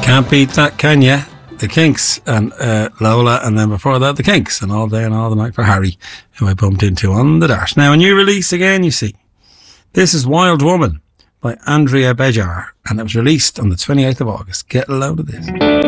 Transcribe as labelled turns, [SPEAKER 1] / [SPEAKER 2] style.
[SPEAKER 1] Can't beat that, can ya? The Kinks and Lola, and then before that the Kinks and All Day and All the Night for Harry, who I bumped into on the Dash. Now a new release again, you see. This is Wild Woman by Andrea Bejar, and it was released on the 28th of August. Get a load of this.